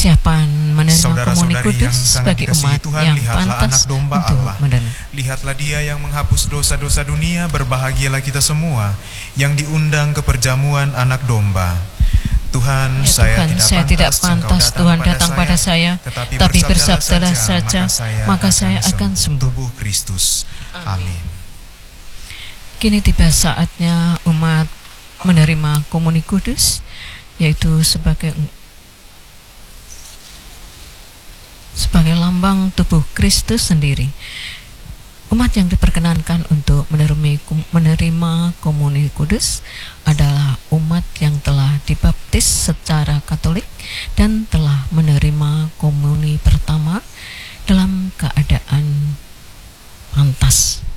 persiapan menerima komuni Saudara-saudari yang kudus sangat bagi dikasihi umat Tuhan, yang lihatlah pantas anak domba untuk Allah. menerima. Lihatlah Dia yang menghapus dosa-dosa dunia. Berbahagialah kita semua yang diundang ke perjamuan anak domba. Tuhan, Ya Tuhan, saya tidak pantas Tuhan datang pada saya, tapi bersabdalah saja, maka saya akan sembuh. tubuh Kristus. Amin. Kini tiba saatnya umat menerima komuni kudus, yaitu sebagai lambang tubuh Kristus sendiri. Umat yang diperkenankan untuk menerima komuni kudus adalah umat yang telah dibaptis secara Katolik dan telah menerima komuni pertama dalam keadaan pantas.